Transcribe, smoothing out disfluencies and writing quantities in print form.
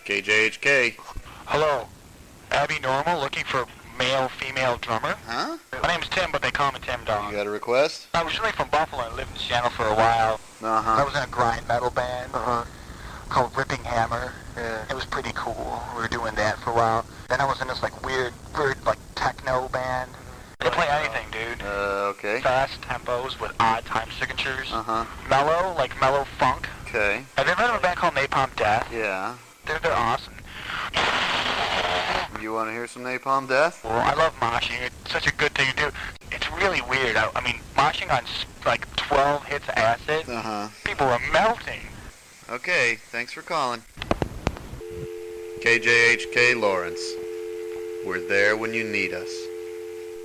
KJHK. Hello. Abby Normal looking for male-female drummer? Huh? My name's Tim, but they call me Tim Dog. You got a request? I was originally from Buffalo and lived in Seattle for a while. Uh-huh. I was in a grind metal band called Ripping Hammer. It was pretty cool. We were doing that for a while. Then I was in this weird techno band. They play anything, dude. Okay. Fast tempos with odd time signatures. Uh-huh. Mellow, like mellow funk. Okay. Have you ever heard of a band called Napalm Death? Yeah. They're awesome. You want to hear some Napalm Death? Well, I love moshing. It's such a good thing to do. It's really weird. I mean, moshing on 12 hits of acid, Uh-huh. people are melting. Okay, thanks for calling. KJHK Lawrence. We're there when you need us.